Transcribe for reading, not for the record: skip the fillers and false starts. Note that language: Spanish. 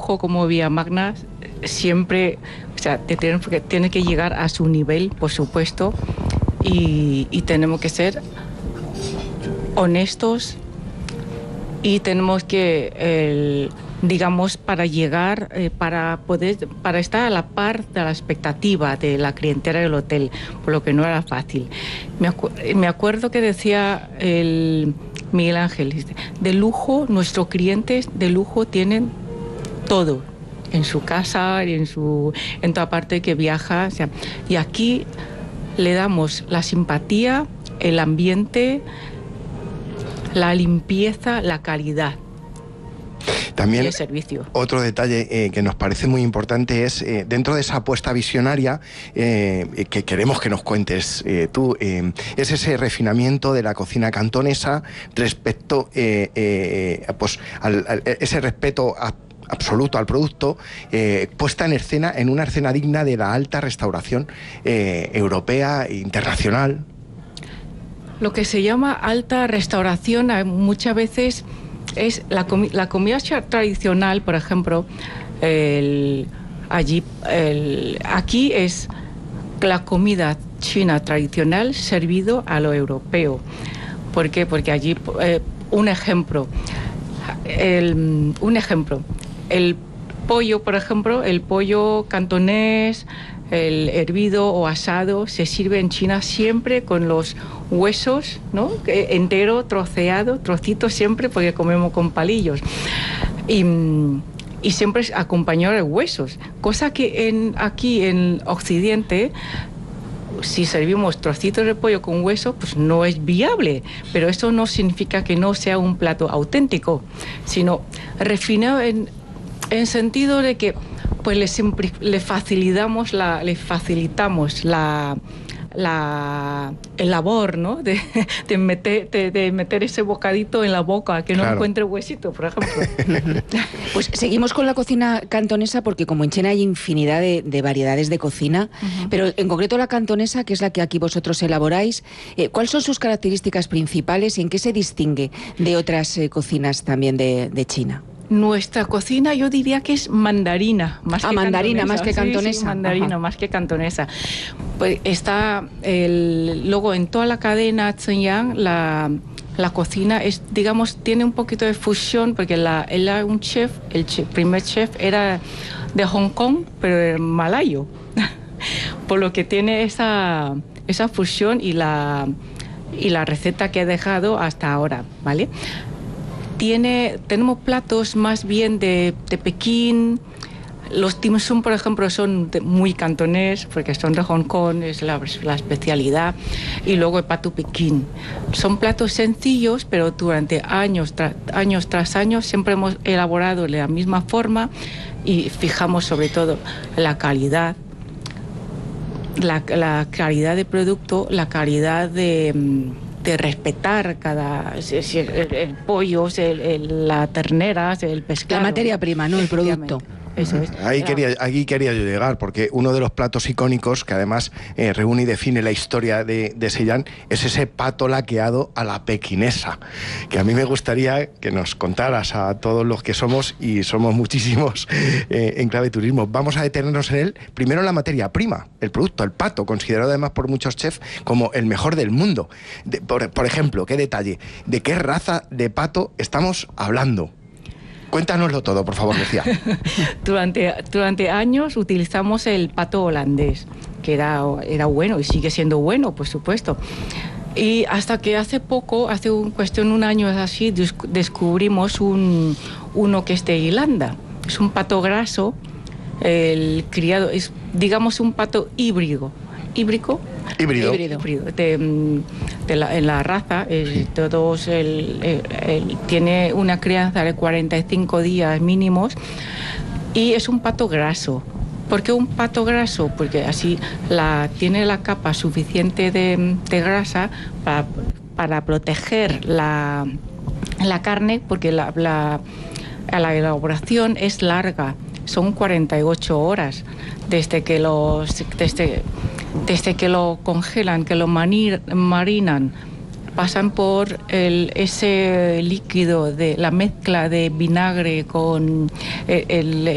lujo como Vía Magna siempre, o sea, tiene que llegar a su nivel, por supuesto, y tenemos que ser honestos y tenemos que, digamos, para llegar, para estar a la par de la expectativa de la clientela del hotel, por lo que no era fácil. Me acuerdo que decía el Miguel Ángel, de lujo, nuestros clientes de lujo tienen todo, en su casa y en toda parte que viaja, o sea, y aquí le damos la simpatía, el ambiente, la limpieza, la calidad. También y el servicio. Otro detalle que nos parece muy importante es, dentro de esa apuesta visionaria que queremos que nos cuentes tú, es ese refinamiento de la cocina cantonesa respecto, pues, ese respeto absoluto al producto, puesta en escena, en una escena digna de la alta restauración europea e internacional. Lo que se llama alta restauración muchas veces es la comida tradicional, por ejemplo, aquí es la comida china tradicional servido a lo europeo. ¿Por qué? Porque allí, un ejemplo, el pollo, por ejemplo, el pollo cantonés, el hervido o asado, se sirve en China siempre con los huesos, ¿no? Entero, troceado, trocitos siempre, porque comemos con palillos. Y siempre acompañado de huesos, cosa que aquí en Occidente, si servimos trocitos de pollo con hueso, pues no es viable, pero eso no significa que no sea un plato auténtico, sino refinado en sentido de que pues le facilitamos el labor, ¿no? de meter ese bocadito en la boca, que no encuentre huesito, por ejemplo. Pues seguimos con la cocina cantonesa, porque como en China hay infinidad de variedades de cocina, pero en concreto la cantonesa, que es la que aquí vosotros elaboráis, ¿cuáles son sus características principales y en qué se distingue de otras cocinas también de China? Nuestra cocina, yo diría que es mandarina, más que mandarina, cantonesa. más que cantonesa. Sí, mandarina, ajá, más que cantonesa. Pues está luego en toda la cadena Zhejiang, la cocina es, digamos, tiene un poquito de fusión, porque un chef, el primer chef era de Hong Kong, pero era malayo, por lo que tiene esa fusión y la receta que ha dejado hasta ahora, ¿vale? Tenemos platos más bien de Pekín. Los dim sum, por ejemplo, son muy cantonés, porque son de Hong Kong, es la especialidad. Y luego el pato Pekín. Son platos sencillos, pero durante años tras años siempre hemos elaborado de la misma forma y fijamos sobre todo la calidad, la calidad de producto, la calidad de respetar el pollo, la ternera, el pescado. La materia prima, ¿no? El producto. Eso es. Aquí quería yo llegar, porque uno de los platos icónicos que además reúne y define la historia de Zhejiang es ese pato laqueado a la pequinesa, que a mí me gustaría que nos contaras a todos los que somos, y somos muchísimos en Clave Turismo. Vamos a detenernos en él, primero en la materia prima, el producto, el pato, considerado además por muchos chefs como el mejor del mundo. Por ejemplo, ¿qué detalle? ¿De qué raza de pato estamos hablando? Cuéntanoslo todo, por favor, Lucía. Durante años utilizamos el pato holandés, que era bueno y sigue siendo bueno, por supuesto. Y hasta que hace poco, un año así, descubrimos uno que es de Irlanda. Es un pato graso, el criado es, digamos, un pato híbrido. En la raza, tiene una crianza de 45 días mínimos y es un pato graso. ¿Por qué un pato graso? Porque así tiene la capa suficiente de grasa para proteger la carne, porque la elaboración es larga, son 48 horas desde que lo congelan, que lo marinan, pasan por ese líquido de la mezcla de vinagre con